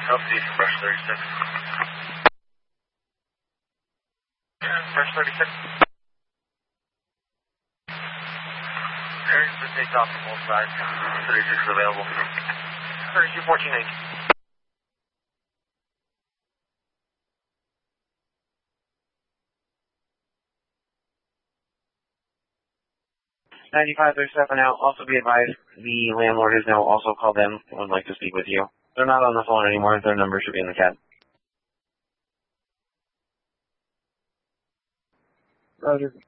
Update from Brush 36. Brush 36. There's the takeoff from both sides. 36 is available. 32, 1490. 9537 out. Also be advised, the landlord has now also called in and would like to speak with you. They're not on the phone anymore. Their number should be in the cab. Roger.